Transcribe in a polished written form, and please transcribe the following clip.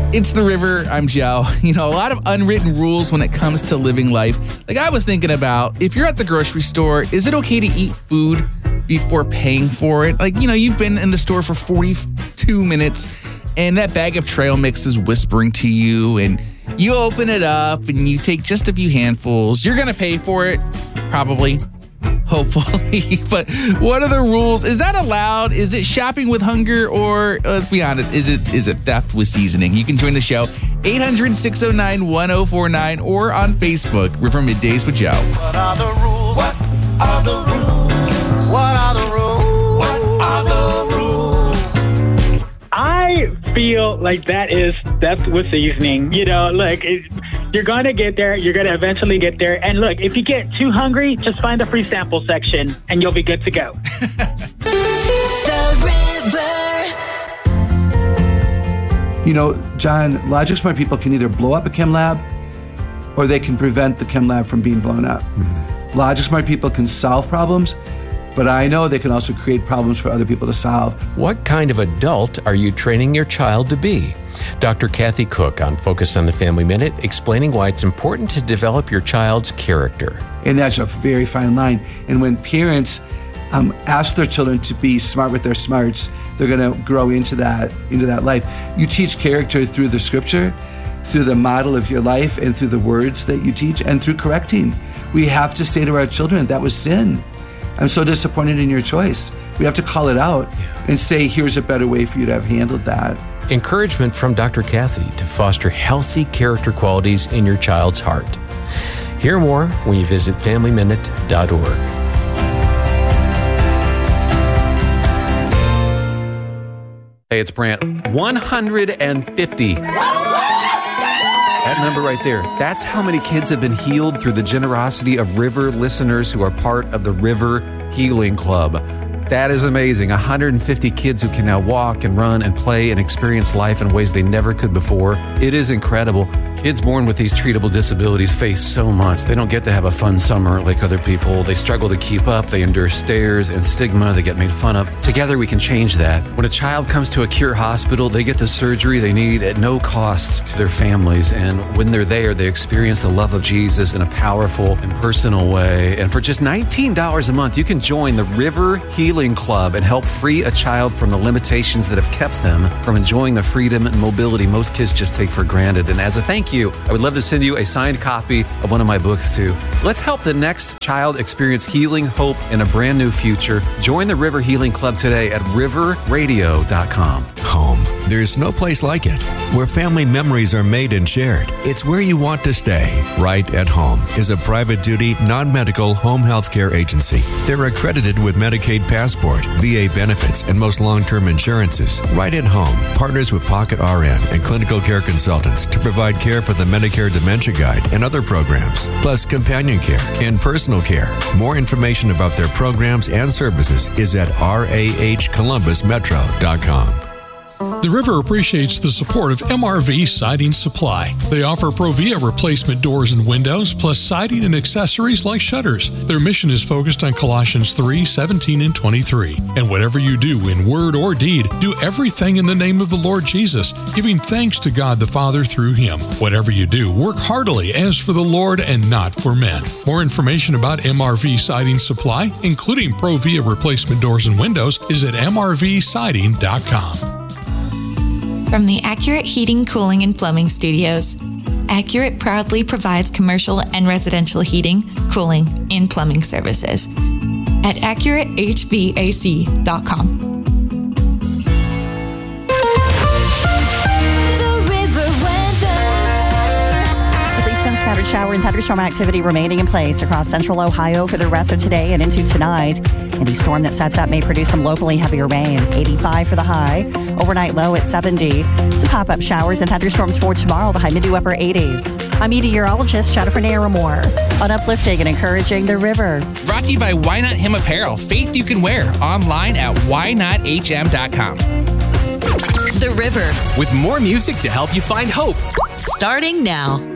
It's The River. I'm Joe. A lot of unwritten rules when it comes to living life. Like I was thinking about, if you're at the grocery store, is it okay to eat food before paying for it? Like, you've been in the store for 42 minutes and that bag of trail mix is whispering to you and you open it up and you take just a few handfuls. You're going to pay for it, probably. Hopefully. But what are the rules? Is that allowed? Is it shopping with hunger? Or let's be honest, is it theft with seasoning? You can join the show 800-609-1049 or on Facebook, River Middays with Joe. What are the rules? What are the rules? What are the rules? What are the rules? I feel like that is theft with seasoning. You're going to get there. You're going to eventually get there. And look, if you get too hungry, just find the free sample section and you'll be good to go. The River. John, logic smart people can either blow up a chem lab or they can prevent the chem lab from being blown up. Mm-hmm. Logic smart people can solve problems, but I know they can also create problems for other people to solve. What kind of adult are you training your child to be? Dr. Kathy Cook on Focus on the Family Minute, explaining why it's important to develop your child's character. And that's a very fine line. And when parents ask their children to be smart with their smarts, they're going to grow into that life. You teach character through the scripture, through the model of your life, and through the words that you teach, and through correcting. We have to say to our children, that was sin. I'm so disappointed in your choice. We have to call it out and say, here's a better way for you to have handled that. Encouragement from Dr. Kathy to foster healthy character qualities in your child's heart. Hear more when you visit FamilyMinute.org. Hey, it's Brant. 150. That number right there, that's how many kids have been healed through the generosity of River listeners who are part of the River Healing Club. That is amazing. 150 kids who can now walk and run and play and experience life in ways they never could before. It is incredible. Kids born with these treatable disabilities face so much. They don't get to have a fun summer like other people. They struggle to keep up. They endure stares and stigma. They get made fun of. Together we can change that. When a child comes to a Cure hospital, they get the surgery they need at no cost to their families. And when they're there, they experience the love of Jesus in a powerful and personal way. And for just $19 a month, you can join the River Healing Club and help free a child from the limitations that have kept them from enjoying the freedom and mobility most kids just take for granted. And as a thank you, I would love to send you a signed copy of one of my books too. Let's help the next child experience healing, hope, and a brand new future. Join the River Healing Club today at riverradio.com. Home. There's no place like it, where family memories are made and shared. It's where you want to stay. Right at Home is a private duty, non-medical home health care agency. They're accredited with Medicaid Passport, VA benefits, and most long-term insurances. Right at Home partners with Pocket RN and clinical care consultants to provide care for the Medicare Dementia Guide and other programs, plus companion care and personal care. More information about their programs and services is at rahcolumbusmetro.com. The River appreciates the support of MRV Siding Supply. They offer Provia replacement doors and windows, plus siding and accessories like shutters. Their mission is focused on Colossians 3:17 and 23. And whatever you do in word or deed, do everything in the name of the Lord Jesus, giving thanks to God the Father through Him. Whatever you do, work heartily as for the Lord and not for men. More information about MRV Siding Supply, including Provia replacement doors and windows, is at mrvsiding.com. From the Accurate Heating, Cooling, and Plumbing Studios, Accurate proudly provides commercial and residential heating, cooling, and plumbing services at AccurateHVAC.com. Scattered shower and thunderstorm activity remaining in place across central Ohio for the rest of today and into tonight. Any storm that sets up may produce some locally heavier rain. 85 for the high. Overnight low at 70. Some pop-up showers and thunderstorms for tomorrow. The high mid to upper 80s. I'm meteorologist Jennifer Naramore on uplifting and encouraging the river. Brought to you by Why Not Him Apparel. Faith you can wear. Online at whynothm.com. The River. With more music to help you find hope. Starting now.